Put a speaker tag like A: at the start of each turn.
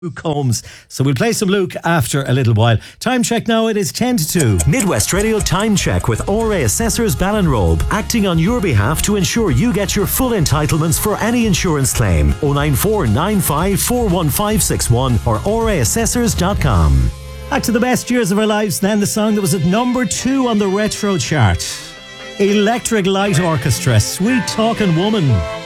A: Luke Combs. So we'll play some Luke after a little while. Time check now, it is 10 to 2.
B: Midwest Radio Time Check with RA Assessors Ballinrobe, acting on your behalf to ensure you get your full entitlements for any insurance claim. 094 95 41561 or raassessors.com.
A: Back to the best years of our lives, then the song that was at number 2 on the retro chart. Electric Light Orchestra, Sweet Talking Woman.